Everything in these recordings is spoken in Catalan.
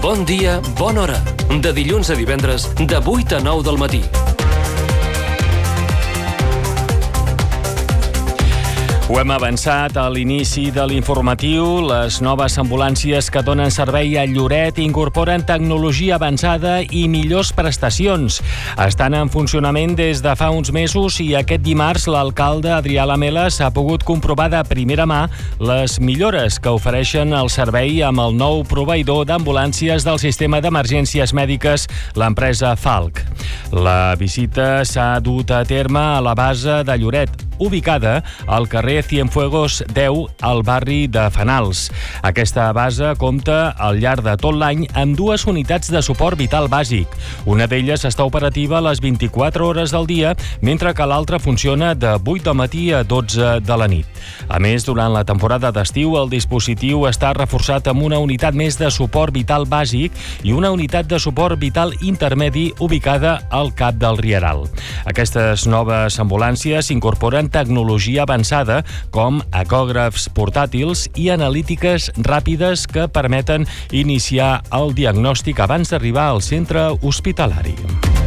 Bon dia, bona hora. De dilluns a divendres, de 8 a 9 del matí. Ho hem avançat a l'inici de l'informatiu. Les noves ambulàncies que donen servei a Lloret incorporen tecnologia avançada i millors prestacions. Estan en funcionament des de fa uns mesos i aquest dimarts l'alcalde Adrià Lamelas ha pogut comprovar de primera mà les millores que ofereixen el servei amb el nou proveïdor d'ambulàncies del sistema d'emergències mèdiques, l'empresa Falk. La visita s'ha dut a terme a la base de Lloret, ubicada al carrer Cienfuegos 10, al barri de Fenals. Aquesta base compta al llarg de tot l'any amb dues unitats de suport vital bàsic. Una d'elles està operativa a les 24 hores del dia, mentre que l'altra funciona de 8 del matí a 12 de la nit. A més, durant la temporada d'estiu, el dispositiu està reforçat amb una unitat més de suport vital bàsic i una unitat de suport vital intermedi ubicada al Cap del Rieral. Aquestes noves ambulàncies incorporen tecnologia avançada com ecògrafs portàtils i analítiques ràpides que permeten iniciar el diagnòstic abans d'arribar al centre hospitalari.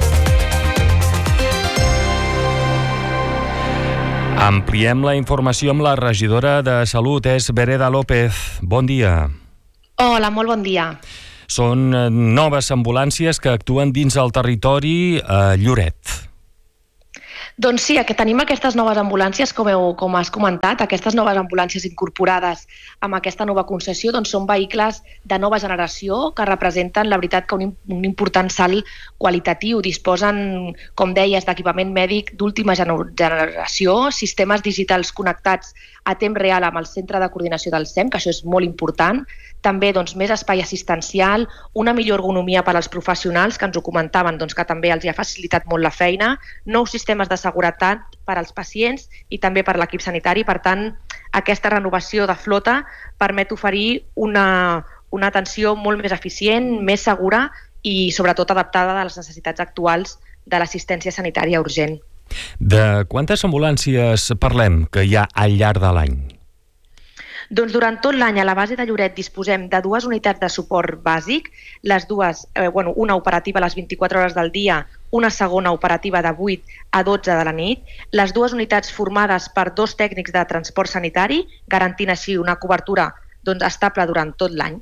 Ampliem la informació amb la regidora de Salut, és Vereda López. Bon dia. Hola, molt bon dia. Són noves ambulàncies que actuen dins el territori a Lloret. Doncs sí, tenim aquestes noves ambulàncies, com has comentat, aquestes noves ambulàncies incorporades amb aquesta nova concessió, doncs són vehicles de nova generació que representen, la veritat, que un important salt qualitatiu. Disposen, com deies, d'equipament mèdic d'última generació, sistemes digitals connectats a temps real amb el centre de coordinació del SEM, que això és molt important. També més espai assistencial, una millor ergonomia per als professionals, que ens ho comentaven, que també els hi ha facilitat molt la feina, nous sistemes de seguretat per als pacients i també per l'equip sanitari. Per tant, aquesta renovació de flota permet oferir una atenció molt més eficient, més segura i sobretot adaptada a les necessitats actuals de l'assistència sanitària urgent. De quantes ambulàncies parlem que hi ha al llarg de l'any? Doncs durant tot l'any a la base de Lloret disposem de dues unitats de suport bàsic, les dues, una operativa a les 24 hores del dia, una segona operativa de 8 a 12 de la nit, les dues unitats formades per 2 tècnics de transport sanitari, garantint així una cobertura estable durant tot l'any.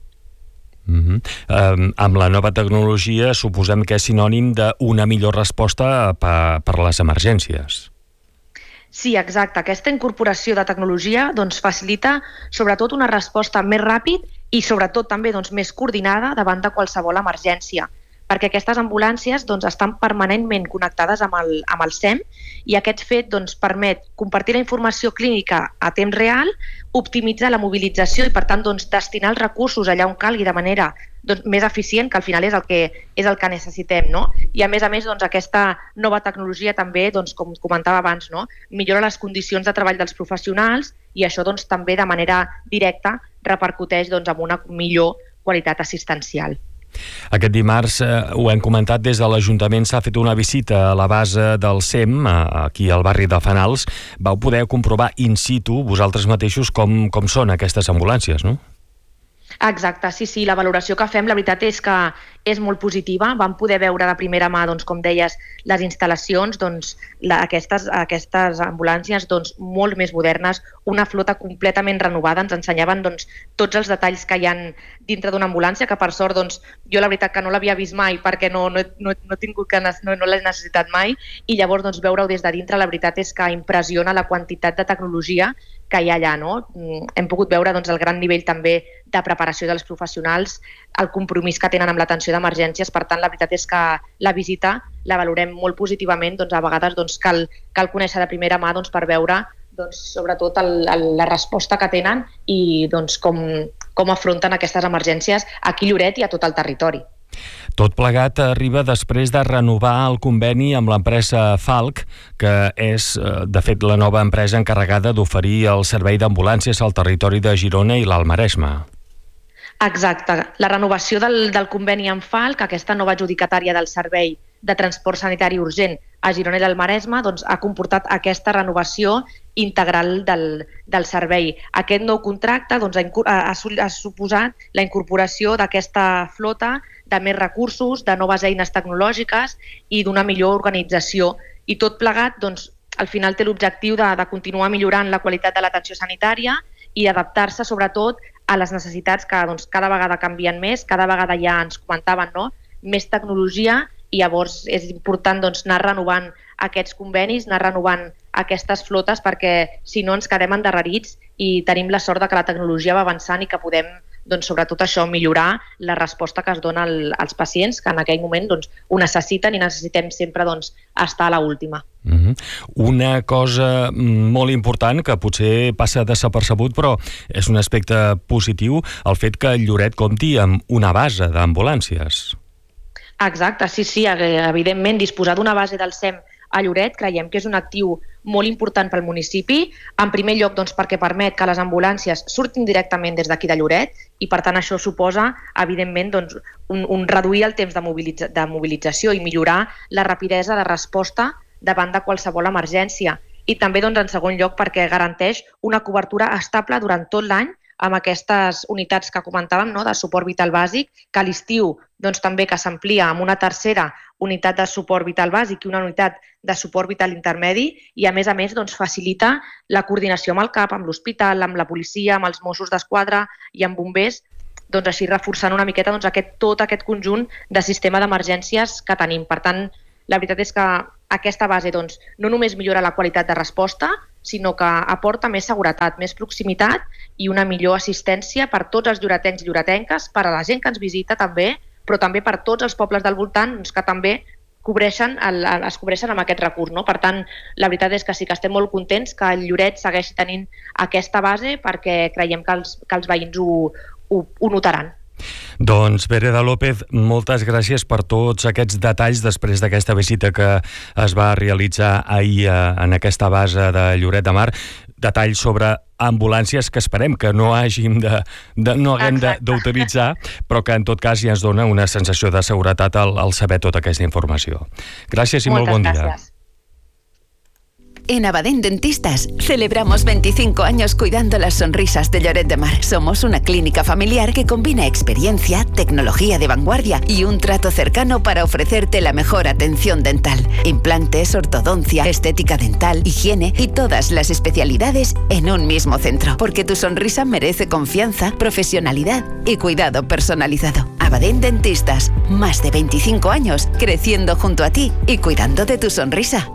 Amb la nova tecnologia suposem que és sinònim d'una millor resposta per les emergències. Sí, exacte. Aquesta incorporació de tecnologia facilita sobretot una resposta més ràpida i sobretot també més coordinada davant de qualsevol emergència, perquè aquestes ambulàncies estan permanentment connectades amb el SEM i aquest fet permet compartir la informació clínica a temps real, optimitzar la mobilització i per tant destinar els recursos allà on calgui de manera més eficient, que al final és el que necessitem, no? I a més, aquesta nova tecnologia també, com comentava abans, millora les condicions de treball dels professionals i això també de manera directa repercuteix en una millor qualitat assistencial. Aquest dimarts, ho hem comentat, des de l'Ajuntament s'ha fet una visita a la base del SEM, aquí al barri de Fenals. Vau poder comprovar in situ vosaltres mateixos com són aquestes ambulàncies, no? Exacte, sí, la valoració que fem la veritat és que és molt positiva. Vam poder veure de primera mà, com deies, les instal·lacions, aquestes ambulàncies molt més modernes, una flota completament renovada. Ens ensenyaven tots els detalls que hi ha dintre d'una ambulància, que per sort jo la veritat que no l'havia vist mai perquè no l'he necessitat mai, i llavors veure-ho des de dintre la veritat és que impressiona la quantitat de tecnologia que hi ha allà, no? Hem pogut veure el gran nivell també de preparació dels professionals, el compromís que tenen amb l'atenció d'emergències. Per tant, la veritat és que la visita la valorem molt positivament. A vegades cal conèixer de primera mà per veure sobretot la resposta que tenen i com afronten aquestes emergències aquí a Lloret i a tot el territori. Tot plegat arriba després de renovar el conveni amb l'empresa Falk, que és, de fet, la nova empresa encarregada d'oferir el servei d'ambulàncies al territori de Girona i l'Alt Maresme. Exacte. La renovació del conveni amb Falk, aquesta nova adjudicatària del servei de transport sanitari urgent a Girona i al Maresme, doncs, ha comportat aquesta renovació integral del servei. Aquest nou contracte doncs, ha suposat la incorporació d'aquesta flota de més recursos, de noves eines tecnològiques i d'una millor organització. I tot plegat, doncs, al final té l'objectiu de continuar millorant la qualitat de l'atenció sanitària i adaptar-se sobretot a les necessitats que doncs, cada vegada canvien més, cada vegada ja ens comentaven, no? Més tecnologia, i llavors és important doncs, anar renovant aquests convenis, anar renovant aquestes flotes, perquè si no ens quedem endarrerits i tenim la sort de que la tecnologia va avançant i que podem, doncs, sobretot això, millorar la resposta que es dona als pacients que en aquell moment doncs, ho necessiten i necessitem sempre doncs, estar a l'última. Una cosa molt important que potser passa desapercebut, però és un aspecte positiu, el fet que Lloret compti amb una base d'ambulàncies. Exacte, sí, evidentment disposar d'una base del SEM a Lloret creiem que és un actiu molt important pel municipi, en primer lloc doncs, perquè permet que les ambulàncies surtin directament des d'aquí de Lloret i per tant això suposa evidentment doncs, reduir el temps de mobilització i millorar la rapidesa de resposta davant de qualsevol emergència. I també doncs, en segon lloc perquè garanteix una cobertura estable durant tot l'any amb aquestes unitats que comentàvem, no? De suport vital bàsic, que a l'estiu doncs, també que s'amplia amb una tercera unitat de suport vital bàsic i una unitat de suport vital intermedi i a més doncs, facilita la coordinació amb el CAP, amb l'hospital, amb la policia, amb els Mossos d'Esquadra i amb bombers, doncs així reforçant una miqueta doncs, tot aquest conjunt de sistema d'emergències que tenim. Per tant, la veritat és que aquesta base doncs, no només millora la qualitat de resposta, sinó que aporta més seguretat, més proximitat i una millor assistència per tots els lloretencs i lloretenques, per a la gent que ens visita també, però també per tots els pobles del voltant doncs, que també es cobreixen amb aquest recurs. No? Per tant, la veritat és que sí que estem molt contents que el Lloret segueixi tenint aquesta base perquè creiem que els veïns ho notaran. Doncs, Vereda López, moltes gràcies per tots aquests detalls després d'aquesta visita que es va realitzar ahir en aquesta base de Lloret de Mar. Detalls sobre ambulàncies que esperem que no haguem d'utilitzar, però que en tot cas ja ens dona una sensació de seguretat al saber tota aquesta informació. Gràcies i molt bon dia. Gràcies. En Abadén Dentistas celebramos 25 años cuidando las sonrisas de Lloret de Mar. Somos una clínica familiar que combina experiencia, tecnología de vanguardia y un trato cercano para ofrecerte la mejor atención dental. Implantes, ortodoncia, estética dental, higiene y todas las especialidades en un mismo centro. Porque tu sonrisa merece confianza, profesionalidad y cuidado personalizado. Abadén Dentistas, más de 25 años creciendo junto a ti y cuidando de tu sonrisa.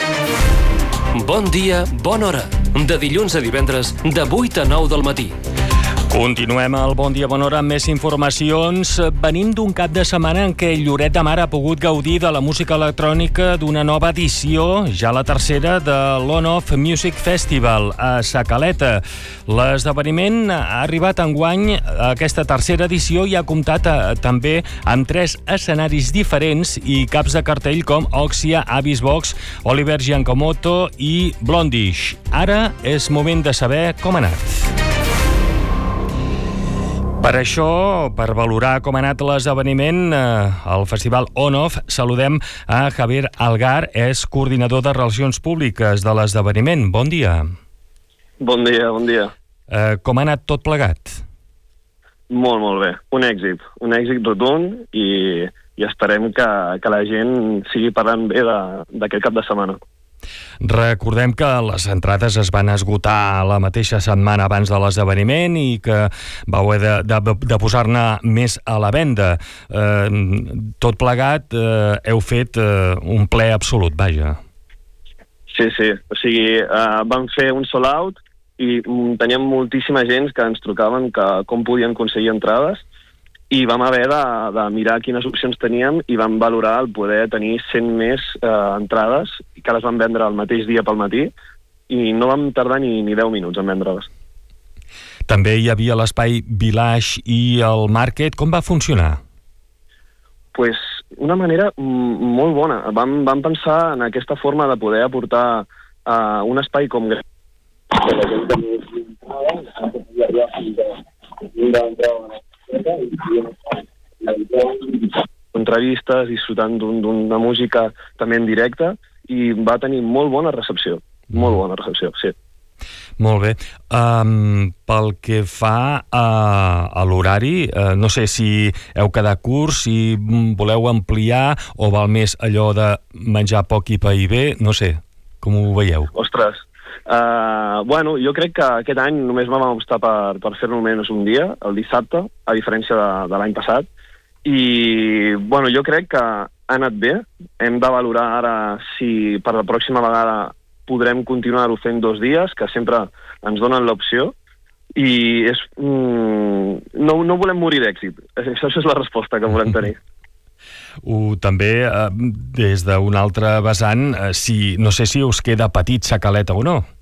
Bon dia, bona hora. De dilluns a divendres, de 8 a 9 del matí. Continuem al Bon Dia, Bona Hora amb més informacions. Venim d'un cap de setmana en què Lloret de Mar ha pogut gaudir de la música electrònica d'una nova edició, ja la tercera, de l'On-Off Music Festival a Sa Caleta. L'esdeveniment ha arribat enguany a aquesta tercera edició i ha comptat també amb 3 escenaris diferents i caps de cartell com Oxia, Avis Vox, Oliver Giancomoto i Blondish. Ara és moment de saber com ha anat. Per això, per valorar com ha anat l'esdeveniment, al Festival On-Off, saludem a Javier Algar, és coordinador de Relacions Públiques de l'esdeveniment. Bon dia. Bon dia, bon dia. Com ha anat tot plegat? Molt, molt bé. Un èxit rotund i esperem que la gent sigui parlant bé d'aquest cap de setmana. Recordem que les entrades es van esgotar la mateixa setmana abans de l'esdeveniment i que vau haver de posar-ne més a la venda. Tot plegat heu fet un ple absolut, vaja. Sí. O sigui, vam fer un sold out i teníem moltíssima gent que ens trucaven com podien aconseguir entrades i vam haver de mirar quines opcions teníem i vam valorar el poder tenir 100 més entrades que les vam vendre el mateix dia pel matí i no vam tardar ni 10 minuts en vendre-les. També hi havia l'espai Village i el Market. Com va funcionar? Pues una manera molt bona. Vam pensar en aquesta forma de poder aportar un espai com gran. On entrevistes, disfrutant d'una música també en directe, i va tenir molt bona recepció, sí. Molt bé. Pel que fa a l'horari, no sé si heu quedat curts, si voleu ampliar o val més allò de menjar poc i pair bé, no sé, com ho veieu? Ostres, bueno, jo crec que aquest any només vam optar per fer-ne almenys un dia, el dissabte, a diferència de l'any passat, i bueno, jo crec que ha anat bé. Hem de valorar ara si per la pròxima vegada podrem continuar-ho fent 2 dies, que sempre ens donen l'opció, i no volem morir d'èxit. Això és la resposta que volem tenir. També, des d'un altre vessant, no sé si us queda petit sa caleta o no.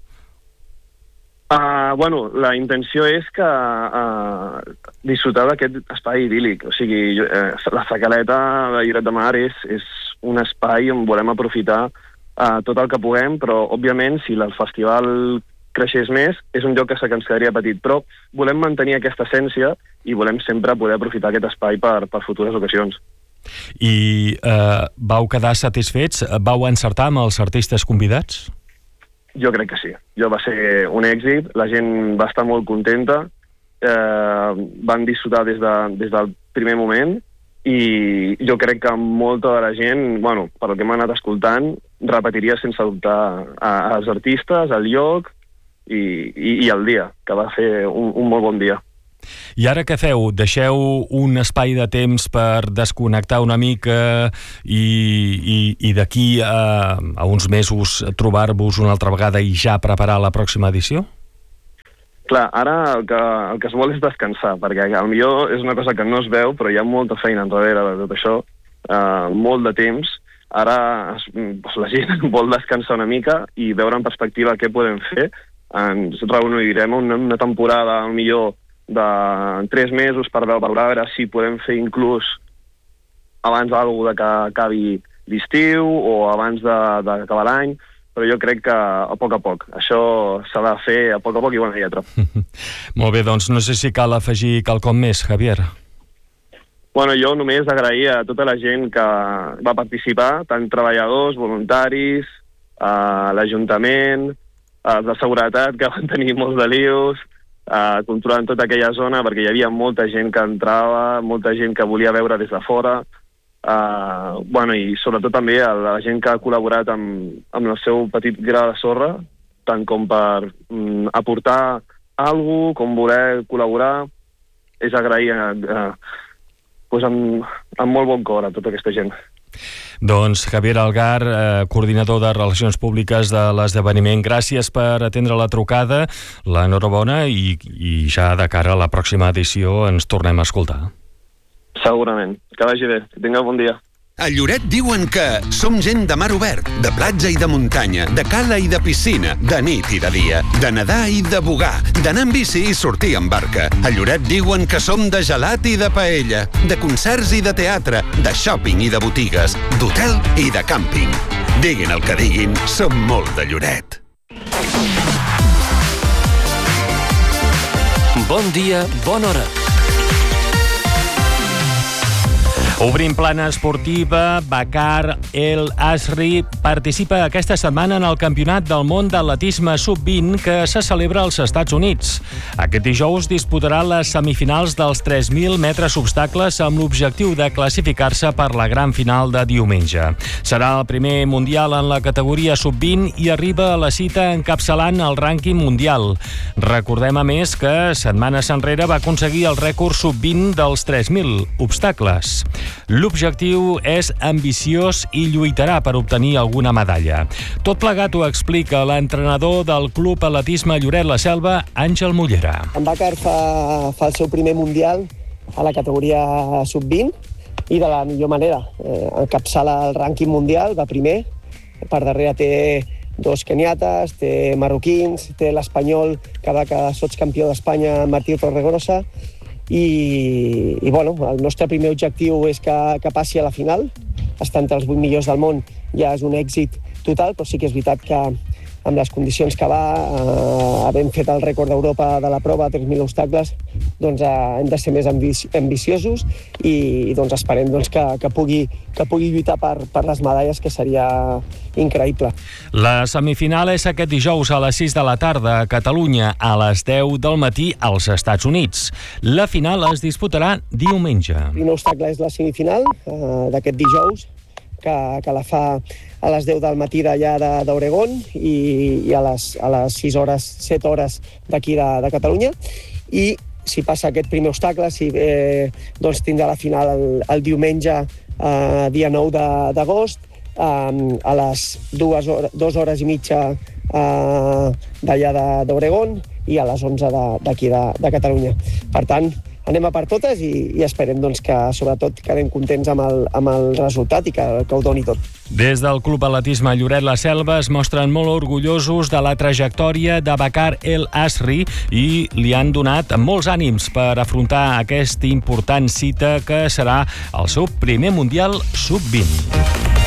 Bueno, la intenció és que disfrutar d'aquest espai idíl·lic. O sigui, la Sacaleta de Lloret de Mar és un espai on volem aprofitar tot el que puguem, però, òbviament, si el festival creixés més, és un lloc que ens quedaria petit. Però volem mantenir aquesta essència i volem sempre poder aprofitar aquest espai per futures ocasions. I vau quedar satisfets? Vau encertar amb els artistes convidats? Jo crec que sí. Va ser un èxit, la gent va estar molt contenta, van disfrutar des del primer moment, i jo crec que molta de la gent, bueno, per el que m'ha anat escoltant, repetiria sense dubtar els artistes, el lloc i el dia, que va ser un molt bon dia. I ara què feu? Deixeu un espai de temps per desconnectar una mica i d'aquí a uns mesos trobar-vos una altra vegada i ja preparar la pròxima edició? Clar, ara el que es vol és descansar, perquè potser és una cosa que no es veu, però hi ha molta feina enrere de tot això, molt de temps. Ara la gent vol descansar una mica i veure en perspectiva què podem fer. Ens reunirem una temporada, potser de 3 mesos, per veure si podem fer inclús abans alguna que acabi l'estiu o abans d'acabar l'any, però jo crec que a poc. Això s'ha de fer a poc i bona lletra. Molt bé, doncs no sé si cal afegir quelcom més, Javier. Bueno, jo només agrair a tota la gent que va participar, tant treballadors, voluntaris, l'Ajuntament, els de seguretat, que van tenir molts de lius, controlant tota aquella zona, perquè hi havia molta gent que entrava, molta gent que volia veure des de fora, i sobretot també a la gent que ha col·laborat amb el seu petit gra de sorra, tant com per aportar alguna cosa, com voler col·laborar. És agrair amb molt bon cor a tota aquesta gent. Doncs Javier Algar, coordinador de Relacions Públiques de l'esdeveniment, gràcies per atendre la trucada, l'enhorabona, i ja de cara a la pròxima edició ens tornem a escoltar. Segurament. Que vagi bé. Que tingueu bon dia. A Lloret diuen que som gent de mar obert, de platja i de muntanya, de cala i de piscina, de nit i de dia, de nedar i de bugar, d'anar en bici i sortir en barca. A Lloret diuen que som de gelat i de paella, de concerts i de teatre, de shopping i de botigues, d'hotel i de càmping. Diguin el que diguin, som molt de Lloret. Bon dia, bona hora. Obrim plana esportiva. Bakar El Asri participa aquesta setmana en el Campionat del Món d'Atletisme Sub-20 que se celebra als Estats Units. Aquest dijous disputarà les semifinals dels 3.000 metres obstacles amb l'objectiu de classificar-se per la gran final de diumenge. Serà el primer mundial en la categoria Sub-20 i arriba a la cita encapçalant el rànquing mundial. Recordem, a més, que setmanes enrere va aconseguir el rècord Sub-20 dels 3.000 obstacles. L'objectiu és ambiciós i lluitarà per obtenir alguna medalla. Tot plegat ho explica l'entrenador del Club Atletisme Lloret la Selva, Àngel Mollera. En Bakar fa el seu primer mundial a la categoria sub-20 i de la millor manera. Encapçala el rànquing mundial, va primer. Per darrere té 2 keniates, té marroquins, té l'espanyol que va quedar sotscampió d'Espanya, Martí Torregrossa. I el nostre primer objectiu és que passi a la final. Estar entre els 8 millors del món ja és un èxit total, però sí que és veritat que amb les condicions que va, havent fet el rècord d'Europa de la prova, 3.000 obstacles, doncs hem de ser més ambiciosos i doncs esperem doncs, que pugui lluitar per les medalles, que seria increïble. La semifinal és aquest dijous a les 6 de la tarda a Catalunya, a les 10 del matí als Estats Units. La final es disputarà diumenge. El primer obstacle és la semifinal d'aquest dijous, que la fa a les 10 del matí d'allà d'Oregon i a les 7 hores d'aquí de Catalunya. I si passa aquest primer obstacle, doncs tindrà la final el diumenge, dia 9 d'agost, a les 2 hores i mitja d'allà d'Oregon i a les 11 d'aquí de Catalunya. Per tant, anem a per totes i esperem doncs, que sobretot quedem contents amb el resultat i que ho doni tot. Des del Club Atletisme Lloret La Selva es mostren molt orgullosos de la trajectòria de Bakar El Asri i li han donat molts ànims per afrontar aquesta important cita que serà el seu primer Mundial Sub-20.